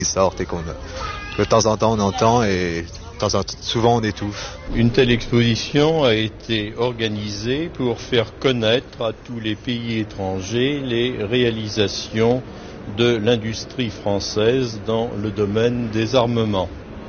sortent et de temps en temps on entend et souvent on étouffe. Une telle exposition a été organisée pour faire connaître à tous les pays étrangers les réalisations de l'industrie française dans le domaine des armements.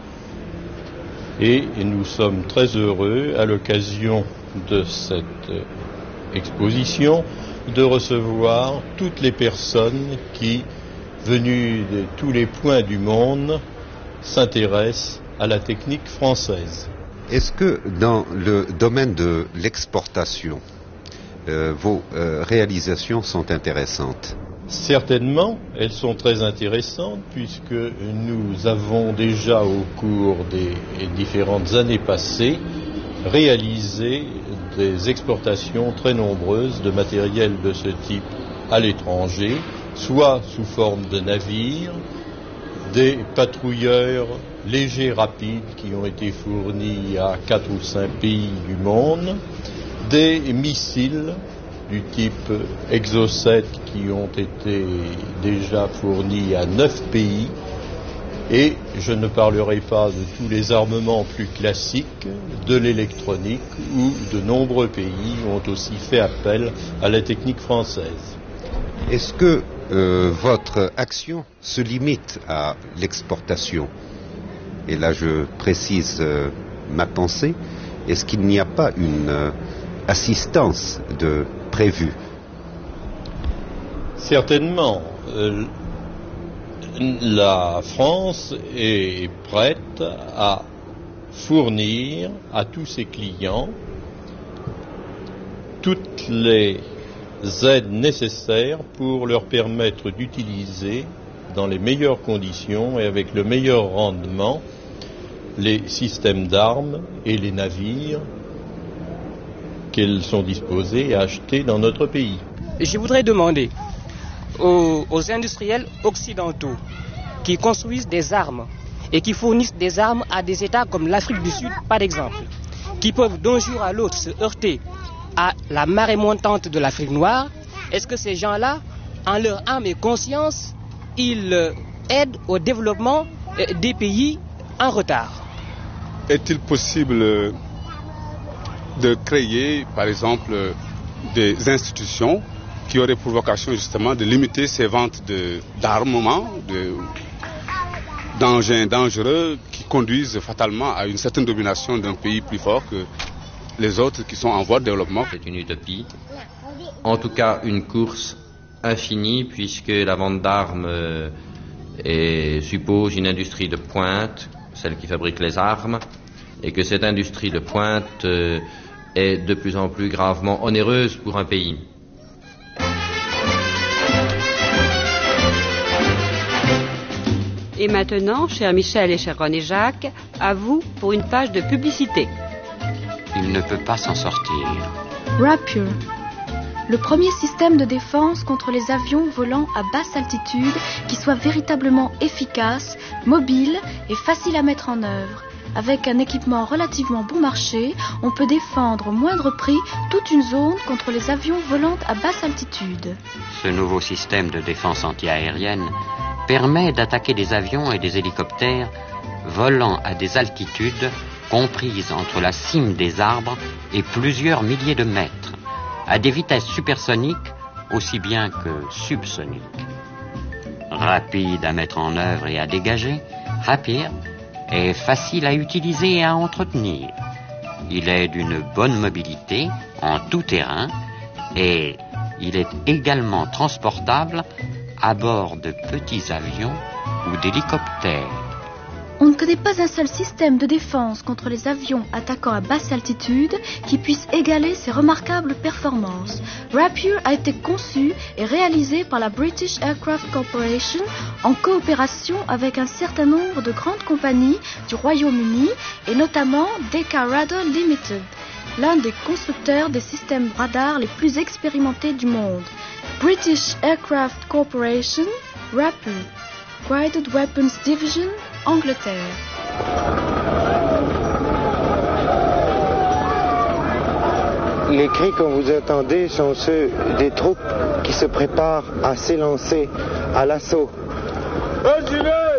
Et nous sommes très heureux, à l'occasion de cette exposition, de recevoir toutes les personnes qui, venues de tous les points du monde, s'intéressent à la technique française. Est-ce que dans le domaine de l'exportation, vos réalisations sont intéressantes? Certainement, elles sont très intéressantes puisque nous avons déjà au cours des différentes années passées réalisé des exportations très nombreuses de matériel de ce type à l'étranger, soit sous forme de navires, des patrouilleurs légers rapides qui ont été fournis à 4 ou 5 pays du monde, des missiles du type Exocet qui ont été déjà fournis à 9 pays, et je ne parlerai pas de tous les armements plus classiques, de l'électronique, où de nombreux pays ont aussi fait appel à la technique française. Est-ce que votre action se limite à l'exportation? Et là je précise ma pensée, est-ce qu'il n'y a pas une assistance de prévue? Certainement. La France est prête à fournir à tous ses clients toutes les aides nécessaires pour leur permettre d'utiliser dans les meilleures conditions et avec le meilleur rendement les systèmes d'armes et les navires qu'elles sont disposées à acheter dans notre pays. Je voudrais demander aux industriels occidentaux qui construisent des armes et qui fournissent des armes à des États comme l'Afrique du Sud, par exemple, qui peuvent d'un jour à l'autre se heurter à la marée montante de l'Afrique noire, est-ce que ces gens-là, en leur âme et conscience, ils aident au développement des pays en retard? Est-il possible de créer, par exemple, des institutions qui auraient pour vocation justement de limiter ces ventes d'armements, d'engins dangereux qui conduisent fatalement à une certaine domination d'un pays plus fort que les autres qui sont en voie de développement? C'est une utopie, en tout cas une course infinie, puisque la vente d'armes suppose une industrie de pointe, celle qui fabrique les armes, et que cette industrie de pointe est de plus en plus gravement onéreuse pour un pays. Et maintenant, cher Michel et cher René Jacques, à vous pour une page de publicité. Il ne peut pas s'en sortir. Rapier, le premier système de défense contre les avions volant à basse altitude qui soit véritablement efficace, mobile et facile à mettre en œuvre. Avec un équipement relativement bon marché, on peut défendre au moindre prix toute une zone contre les avions volant à basse altitude. Ce nouveau système de défense antiaérienne permet d'attaquer des avions et des hélicoptères volant à des altitudes comprises entre la cime des arbres et plusieurs milliers de mètres, à des vitesses supersoniques aussi bien que subsoniques. Rapide à mettre en œuvre et à dégager, Rapier est facile à utiliser et à entretenir. Il est d'une bonne mobilité en tout terrain et il est également transportable à bord de petits avions ou d'hélicoptères. On ne connaît pas un seul système de défense contre les avions attaquant à basse altitude qui puisse égaler ces remarquables performances. Rapier a été conçu et réalisé par la British Aircraft Corporation en coopération avec un certain nombre de grandes compagnies du Royaume-Uni et notamment Decca Radar Limited, l'un des constructeurs des systèmes radars les plus expérimentés du monde. British Aircraft Corporation, Rapier, Guided Weapons Division, Angleterre. Les cris que vous entendez sont ceux des troupes qui se préparent à s'élancer à l'assaut.